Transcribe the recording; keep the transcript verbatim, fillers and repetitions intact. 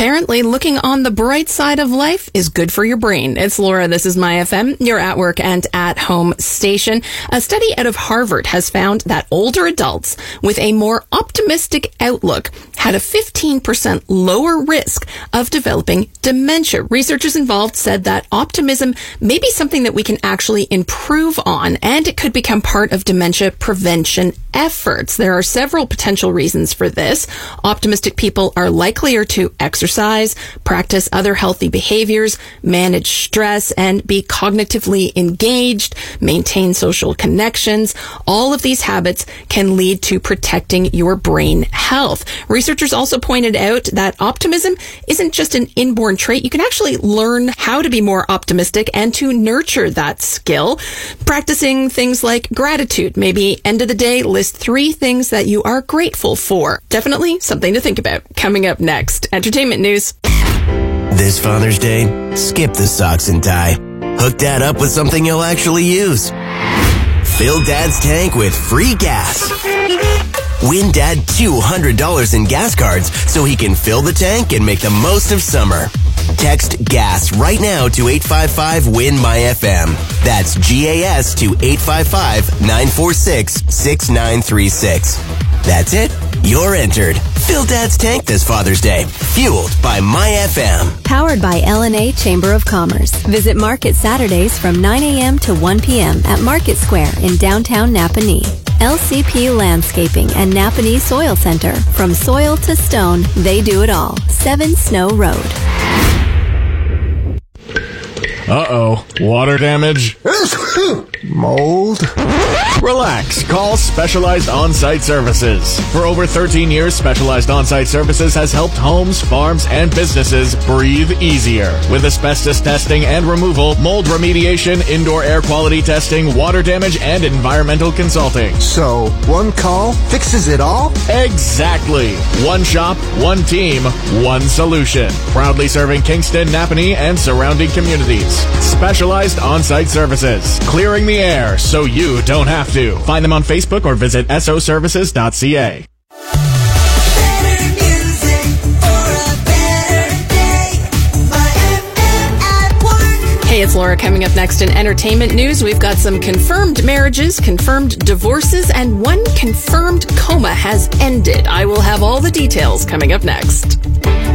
Apparently, looking on the bright side of life is good for your brain. It's Laura. This is My F M, your at work and at home station. A study out of Harvard has found that older adults with a more optimistic outlook had a fifteen percent lower risk of developing dementia. Researchers involved said that optimism may be something that we can actually improve on, and it could become part of dementia prevention efforts. There are several potential reasons for this. Optimistic people are likelier to exercise, practice other healthy behaviors, manage stress, and be cognitively engaged, maintain social connections. All of these habits can lead to protecting your brain health. Researchers also pointed out that optimism isn't just an inborn trait. You can actually learn how to be more optimistic and to nurture that skill. Practicing things like gratitude. Maybe end of the day, list three things that you are grateful for. Definitely something to think about. Coming up next, entertainment news. This Father's Day, skip the socks and tie. Hook Dad up with something you'll actually use. Fill Dad's tank with free gas. Win Dad two hundred dollars in gas cards so he can fill the tank and make the most of summer. Text GAS right now to eight five five win my F M. That's G A S to eight five five, nine four six, six nine three six. That's it. You're entered. Fill Dad's tank this Father's Day. Fueled by My F M. Powered by L and A Chamber of Commerce. Visit Market Saturdays from nine a.m. to one p.m. at Market Square in downtown Napanee. L C P Landscaping and Napanee Soil Center. From soil to stone, they do it all. seven Snow Road. Uh-oh. Water damage? Mold? Relax. Call Specialized On-Site Services. For over thirteen years, Specialized On-Site Services has helped homes, farms, and businesses breathe easier. With asbestos testing and removal, mold remediation, indoor air quality testing, water damage, and environmental consulting. So, one call fixes it all? Exactly. One shop, one team, one solution. Proudly serving Kingston, Napanee, and surrounding communities. Specialized On-Site Services. Clearing the air so you don't have to. Find them on Facebook or visit S O services dot C A. Hey, it's Laura. Coming up next in entertainment news, we've got some confirmed marriages, confirmed divorces, and one confirmed coma has ended. I will have all the details coming up next.